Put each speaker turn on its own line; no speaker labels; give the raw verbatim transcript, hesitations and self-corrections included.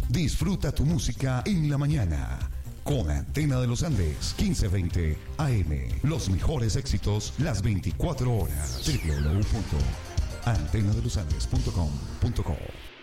Disfruta tu música en la mañana. Con Antena de los Andes, quince veinte A M. Los mejores éxitos las veinticuatro horas. doble u doble u doble u punto antena de los andes punto com punto co